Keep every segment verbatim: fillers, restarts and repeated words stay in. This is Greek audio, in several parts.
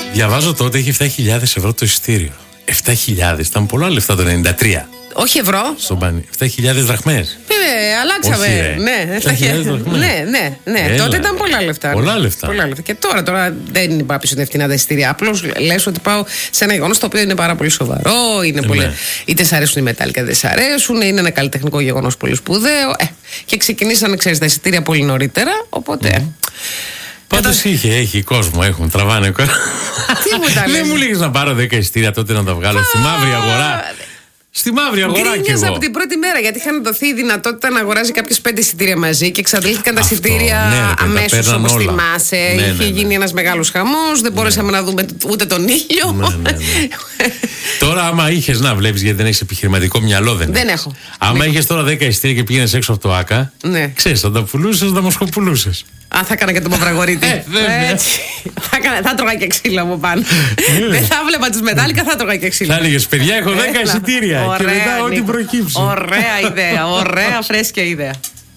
Διαβάζω τότε είχε επτά χιλιάδες ευρώ το εισιτήριο. επτά χιλιάδες ήταν πολλά λεφτά το ενενήντα τρία. Όχι ευρώ. Στον Πανί. επτά χιλιάδες δραχμές. Ε, αλλάξαμε. Όχι, ναι, επτά χιλιάδες δραχμές. ναι, ναι, ναι. Έλα, τότε ήταν πολλά λεφτά. Πολλά λεφτά. Πολλά λεφτά. Και τώρα, τώρα δεν είναι πάπη ότι φτηνά τα εισιτήρια. Απλώς λες ότι πάω σε ένα γεγονός το οποίο είναι πάρα πολύ σοβαρό. Είναι ε, πολύ... ναι. Είτε σ' αρέσουν οι μετάλλικα, δεν σ' αρέσουν. Είναι ένα καλλιτεχνικό γεγονός πολύ σπουδαίο. Ε, και ξεκινήσανε, ξέρεις, τα εισιτήρια πολύ νωρίτερα. Οπότε. Mm. Πάντως είχε, έχει κόσμο, έχουν, τραβάνε κόσμο. Τι μου τα Δεν μου λέγεις να πάρω δέκα εισιτήρια τότε να τα βγάλω στη μαύρη αγορά. Στη μαύρη αγορά κι εγώ. Από την πρώτη μέρα, γιατί είχαν δοθεί η δυνατότητα να αγοράζει κάποιος πέντε εισιτήρια μαζί και εξαντλήθηκαν τα Αυτό, εισιτήρια ναι, αμέσως όπως όλα. θυμάσαι. Ναι, Είχε ναι, ναι. γίνει ένας μεγάλος χαμός, δεν μπορέσαμε να δούμε ούτε τον ήλιο. Ναι, ναι, ναι. Τώρα, άμα είχες να βλέπεις, γιατί δεν έχεις επιχειρηματικό μυαλό, δεν, Δεν έχεις. έχω. Άμα Ναι. είχες τώρα δέκα εισιτήρια και πήγαινες έξω από το ΆΚΑ, Ναι. ξέρεις, θα τα πουλούσες, θα μοσχοπουλούσες. Α, θα έκανα και το μαυραγωρίτη. Ε, βέβαια. Έτσι. θα, έκανα, θα τρώγα και ξύλο από πάνω. Δεν θα βλέπα τους μετάλλικα, θα τρώγα και ξύλο. Θα έλεγες, παιδιά, έχω δέκα Έλα. εισιτήρια. Και Ωραία, μετά ό,τι Νίκο. προκύψει. Ωραία ιδέα, ωραία φρέσκια ιδέα.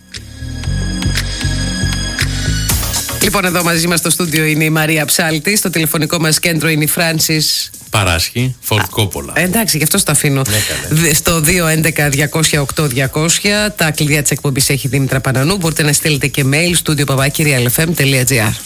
Λοιπόν, εδώ μαζί μας στο στούντιο είναι η Μαρία Ψάλτη. Στο τηλεφωνικό μας κέντρο είναι η Φράνσις Παράσχη, Φορτ Κόπολα. Ε, εντάξει, γι' αυτό στο αφήνω. Ναι, Στο δύο έντεκα διακόσια οκτώ διακόσια. Τα κλειδιά της εκπομπής έχει Δήμητρα Πανανού. Μπορείτε να στείλετε και mail studio παπάκι real f m dot g r.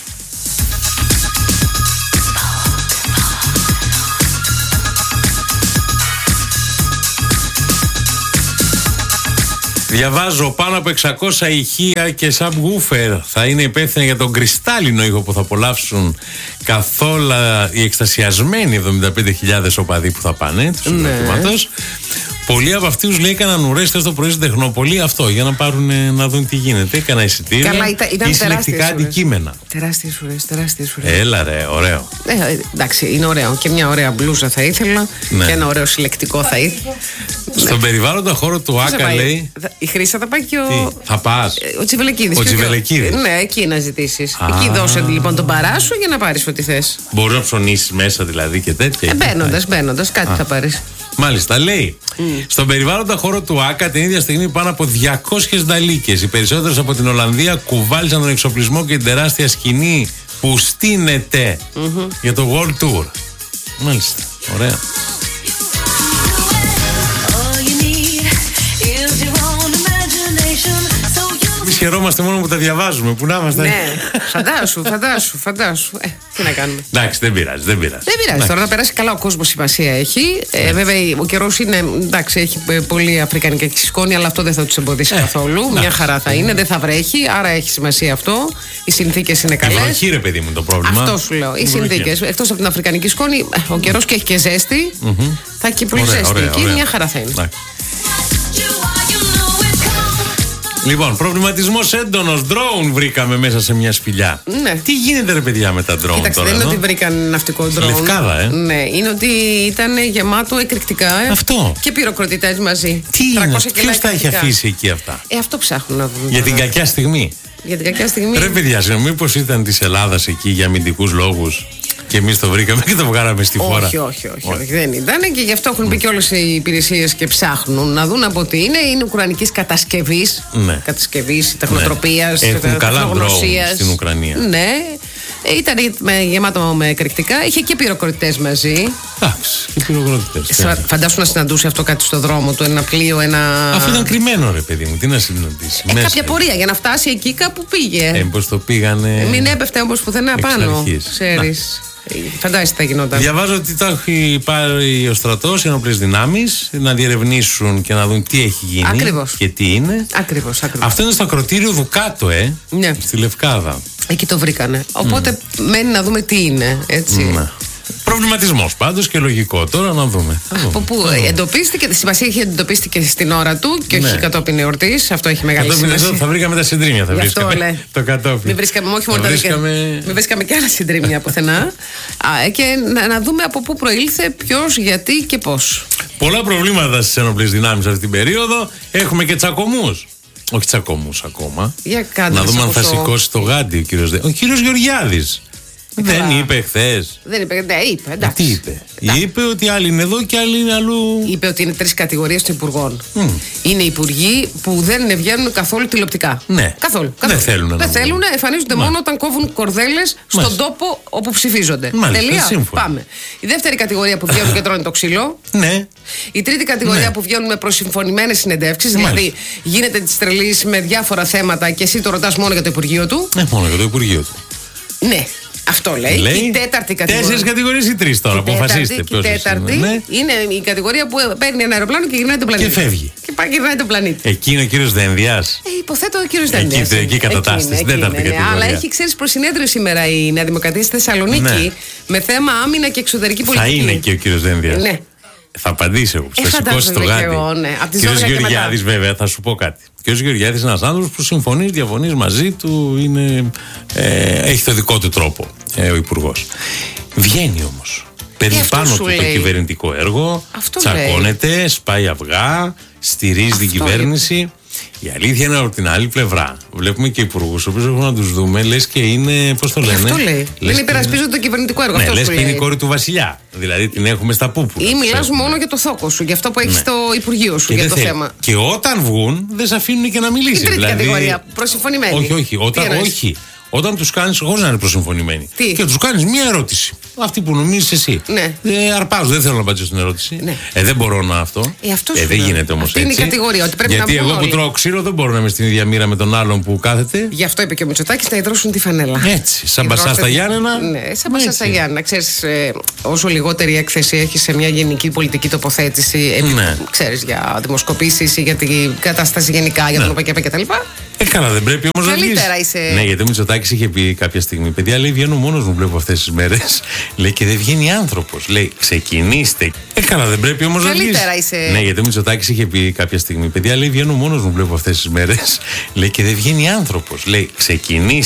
Διαβάζω πάνω από εξακόσια ηχεία και subwoofer θα είναι υπεύθυνα για τον κρυστάλλινο ήχο που θα απολαύσουν καθόλου οι εκστασιασμένοι εβδομήντα πέντε χιλιάδες οπαδοί που θα πάνε του συγκροτήματος. Πολλοί από αυτούς λέει έκαναν ουρές το πρωί στην Τεχνόπολη αυτό για να πάρουν να δουν τι γίνεται. Έκανα εισιτήρια Καλά, ήταν, ήταν ή συλλεκτικά αντικείμενα. Τεράστιες ουρές, τεράστιες ουρές. Έλα ρε, ωραίο. Ε, εντάξει, είναι ωραίο. Και μια ωραία μπλούζα θα ήθελα. Ναι. Και ένα ωραίο συλλεκτικό θα ήθελα. Στον περιβάλλοντα χώρο του ΆΚΑ λέει. Η Χρύσα θα πάει και ο. Τι, θα πας. Ο Τσιβελεκίδης. Ο Τσιβελεκίδης. Ναι, εκεί να ζητήσεις. Α. Εκεί δώσε λοιπόν τον παράσου για να πάρεις ό,τι θες. Μπορεί να ψωνίσεις μέσα δηλαδή και τέτοια. Ε, μπαίνοντας, μπαίνοντας, κάτι Α. θα πάρεις. Μάλιστα, λέει. Mm. Στον περιβάλλοντα χώρο του ΆΚΑ την ίδια στιγμή πάνω από διακόσιες νταλίκες. Οι περισσότερες από την Ολλανδία κουβάλισαν τον εξοπλισμό και την τεράστια σκηνή που στείνεται mm-hmm. για το World Tour. Μάλιστα, ωραία. Εμείς χαιρόμαστε μόνο που τα διαβάζουμε, που να είμαστε. Ναι, φαντάσου, φαντάσου, φαντάσου. Ε, τι να κάνουμε. Εντάξει, δεν πειράζει, δεν πειράζει. Δεν πειράζει, τώρα να περάσει καλά ο κόσμος, σημασία έχει. Ε, βέβαια, ο καιρός είναι, εντάξει, έχει πολύ αφρικανικά σκόνη, αλλά αυτό δεν θα τους εμποδίσει ε, καθόλου. Να, Μια χαρά θα είναι, δεν θα βρέχει, άρα έχει σημασία αυτό. Οι συνθήκες είναι καλές. Η βροχή, ρε παιδί μου, το πρόβλημα. Αυτό σου λέω. Οι συνθήκες. Εκτός από την αφρικανική σκόνη, ο καιρός και έχει και ζέστη. Mm-hmm. Θα έχει και πολύ ωραία, ζέστη. Εκεί μια χαρά θα είναι. Να. Λοιπόν, προβληματισμός έντονος. Drone βρήκαμε μέσα σε μια σπηλιά. Ναι. Τι γίνεται, ρε παιδιά, με τα drone. Κοίταξε, τώρα? Δεν είναι εδώ? ότι βρήκαν ναυτικό drone. Λευκάδα, ε. Ναι, είναι ότι ήταν γεμάτο εκρηκτικά. Ε, αυτό. Και πυροκροτητές μαζί. Τι είναι, ποιος τα έχει αφήσει εκεί αυτά? Ε, αυτό ψάχνουν να δουν. Για την κακιά στιγμή. Για την κακιά στιγμή. Ρε παιδιά, μήπως ήταν της Ελλάδας εκεί για αμυντικούς λόγους και εμείς το βρήκαμε και το βγάλαμε στη φόρα? Όχι, όχι, όχι, όχι, δεν ήταν και γι' αυτό έχουν μπει και όλες οι υπηρεσίες και ψάχνουν να δουν από τι είναι. Είναι ουκρανικής κατασκευής. Ναι. Κατασκευής, τεχνοτροπίας, ναι. Έχουν καλά drone στην Ουκρανία. Ναι. Ήταν γεμάτο με εκρηκτικά. Είχε και πυροκροτητές μαζί. Εντάξει, και πυροκροτητές. Φαντάσου να συναντούσε αυτό κάτι στο δρόμο του, ένα πλοίο, ένα. Αυτό ήταν κρυμμένο, ρε παιδί μου, τι να συναντήσει. Ε, κάποια πορεία για να φτάσει εκεί κάπου πήγε. Ε, πώς το πήγανε. Ε, μην έπεφτε όμως πουθενά πάνω. Ξέρεις. Φαντάζεσαι τι θα γινόταν. Διαβάζω ότι τα έχει πάρει ο στρατός, οι ενόπλες δυνάμεις, να διερευνήσουν και να δουν τι έχει γίνει. Ακριβώς. Και τι είναι. Ακριβώς, ακριβώς. Αυτό είναι στο ακροτήριο Δουκάτο, ε. Ναι. Στη Λευκάδα. Εκεί το βρήκανε. Οπότε mm. μένει να δούμε τι είναι, έτσι. Ναι. Προβληματισμός πάντως και λογικό. Τώρα να δούμε. Από πού εντοπίστηκε, σημασία έχει εντοπίστηκε στην ώρα του και όχι ναι. κατόπιν εορτής. Αυτό έχει μεγάλη κατόπιν σημασία. Εδώ θα βρήκαμε τα συντρίμια, θα βρίσκαμε. Αυτό, λέει. Το κατόπιν. Μην βρίσκαμε, όχι μόνο βρίσκαμε... Μην βρίσκαμε και άλλα συντρίμια πουθενά. Α, και να, να δούμε από πού προήλθε, ποιος, γιατί και πώς. Πολλά προβλήματα στις ενόπλες δυνάμεις αυτή την περίοδο. Έχουμε και τσακωμούς. Όχι τσακωμούς ακόμα. Για κάντε να δούμε αν θα ακούσω. σηκώσει το γάντι ο κύριος, ο κύριος Γεωργιάδης. Δεν Καλά. είπε χθες. Δεν είπε, ναι, είπε. Εντάξει. Τι είπε. Εντάξει. Είπε ότι άλλοι είναι εδώ και άλλοι είναι αλλού. Είπε ότι είναι τρεις κατηγορίες των υπουργών. Mm. Είναι υπουργοί που δεν βγαίνουν καθόλου τηλεοπτικά. Ναι. Καθόλου. Δεν καθόλου. θέλουν να Δεν βγουν. θέλουν, εμφανίζονται Μα. μόνο όταν κόβουν κορδέλες στον Μάλιστα. τόπο όπου ψηφίζονται. Μάλιστα, Τελεία. σύμφωνα. Πάμε. Η δεύτερη κατηγορία που βγαίνουν και τρώνε το ξύλο. Ναι. Η τρίτη κατηγορία Ναι. που βγαίνουν με προσυμφωνημένες συνεντεύξεις. Μάλιστα. Δηλαδή γίνεται τη τρελή με διάφορα θέματα και εσύ το ρωτάς μόνο για το Υπουργείο του. Ναι, μόνο για το Υπουργείο του. Ναι. Αυτό λέει. Λέει, Η τέταρτη κατηγορία. Τέσσερις κατηγορίες ή τρεις τώρα, Η τέταρτη, αποφασίστε. και η ποιος τέταρτη είναι, ναι. είναι η κατηγορία που παίρνει ένα αεροπλάνο και γυρνάει τον πλανήτη. Και φεύγει. Και πάει και γυρνάει τον πλανήτη. Εκεί είναι ο κύριος Δένδιας. Ε, υποθέτω ο κύριος Εκεί- Δένδιας. εκεί κατατάσσεται, στην τέταρτη κατηγορία. Αλλά έχει, ξέρεις, προσυνέδριο σήμερα η Νέα Δημοκρατία στη Θεσσαλονίκη Ναι. με θέμα άμυνα και εξωτερική Θα πολιτική. είναι και ο κύριος Δένδιας. Ναι. Θα απαντήσει εγώ. Ε, Θα σηκώσει το φαντάζομαι και γάτι. εγώ, ναι. Απ' τις Κύριος δώδεκα και Γεωργιάδης, βέβαια, θα σου πω κάτι. Ο κύριος Γεωργιάδης είναι ένας άνθρωπος που συμφωνεί, διαφωνεί μαζί του, είναι, ε, έχει το δικό του τρόπο ε, ο υπουργός. Βγαίνει όμως. Παίρνει αυτό πάνω σου του το λέει. κυβερνητικό έργο, Αυτό τσακώνεται, σπάει αυγά, στηρίζει την Αυτό κυβέρνηση. Η αλήθεια είναι από την άλλη πλευρά. Βλέπουμε και υπουργούς, ο οποίος έχουμε να τους δούμε, λες και είναι. Πώς το Ε, λένε. αυτό λέει. Λες Δεν και υπερασπίζονται είναι- το κυβερνητικό έργο. Ναι, Αυτό λες σου και είναι η λέει. κόρη του βασιλιά. Δηλαδή την έχουμε στα πούπουλα. Ή Τους μιλάς έχουμε. μόνο για το θόκο σου, για αυτό που έχει Ναι. στο Υπουργείο σου, Και για δεν το θέλει. θέμα. Και όταν βγουν, δεν σε αφήνουν και να μιλήσει. Η τρίτη δηλαδή... κατηγορία, προσυμφωνημένη. Όχι, όχι. Τι Όταν, εννοείς? όχι. Όταν τους κάνεις, χωρίς να είναι προσυμφωνημένοι. Τι? Και τους κάνεις μία ερώτηση. Αυτή που νομίζεις εσύ. Ναι. Ε, αρπάζω, δεν θέλω να απαντήσω στην ερώτηση. Ναι. Ε, δεν μπορώ να αυτό. Ε, αυτό ε, σου δεν λέω. γίνεται όμως Αυτή έτσι. είναι η κατηγορία, ότι πρέπει Γιατί να βγουν εγώ που όλοι. τρώω ξύλο δεν μπορώ να είμαι στην ίδια μοίρα με τον άλλον που κάθεται. Γι' αυτό είπε και ο Μητσοτάκης να ιδρώσουν τη φανέλα. Έτσι, σαν Ιδρώστε- Μπασά στα Γιάννενα. Ναι, σαν Μπασά Έτσι. στα Γιάννενα. Ξέρεις, ε, όσο λιγότερη έκθεση έχει σε μια γενική πολιτική τοποθέτηση, επί, Ναι. ξέρεις, για δημοσκοπήσεις ή για την κατάσταση γενικά, για τον ΟΠΑΚΕΠ κτλ. Ε, καλά, δεν πρέπει όμως να βγεις. Καλύτερα είσαι. Ναι, γιατί ο Μητσοτάκης είχε πει κάποια στιγμή: παιδιά, λέει, βγαίνω μόνος μου, βλέπω αυτές τις μέρες. Λέει και δεν βγαίνει άνθρωπος. Λέει, ξεκινήστε. Ε, καλά, δεν πρέπει όμως να βγεις. Καλύτερα είσαι. Ναι, γιατί ο Μητσοτάκης είχε πει κάποια στιγμή: παιδιά, λέει, βγαίνω μόνος μου, βλέπω αυτές τις μέρες. Λέει και δεν βγαίνει άνθρωπος. Λέει, ξεκινήστε.